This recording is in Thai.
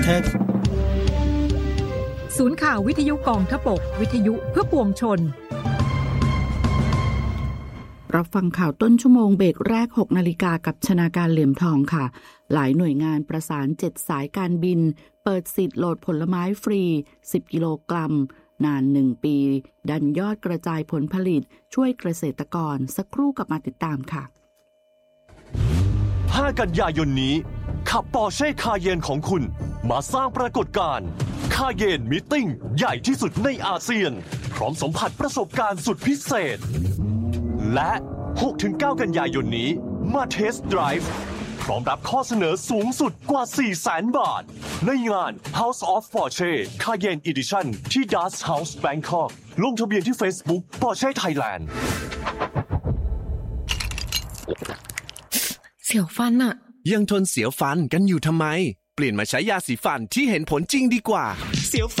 ศูนย์ข่าววิทยุกองทพบกวิทยุเพื่อปวงชนรับฟังข่าวต้นชั่วโมงเบรกแรก 6 นาฬิกากับชนาการเหลี่ยมทองค่ะหลายหน่วยงานประสาน7สายการบินเปิดสิทธิ์โหลดผลไม้ฟรี10กิโลกรัมนาน1ปีดันยอดกระจายผลผลิตช่วยเกษตรกรสักครู่กลับมาติดตามค่ะ 5 กันยายนนี้ขับ Porsche Cayenne ของคุณมาสร้างปรากฏการณ์ Cayenne Meeting ใหญ่ที่สุดในอาเซียนพร้อมสัมผัสประสบการณ์สุดพิเศษและ 6-9 กันยายนนี้มาเทสต์ไดรฟ์พร้อมรับข้อเสนอสูงสุดกว่า 400,000 บาทในงาน House of Porsche Cayenne Edition ที่ Das House Bangkok ลงทะเบียนที่ Facebook Porsche Thailand เสียวฟันอะยังทนเสียวฟันกันอยู่ทำไมเปลี่ยนมาใช้ยาสีฟันที่เห็นผลจริงดีกว่าเสียวฟัน